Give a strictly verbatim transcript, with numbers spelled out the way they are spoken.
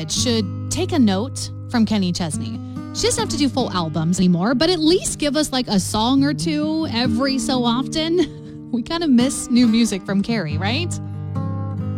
Market should take a note from Kenny Chesney. She doesn't have to do full albums anymore, but at least give us like a song or two every so often. We kind of miss new music from Carrie, right?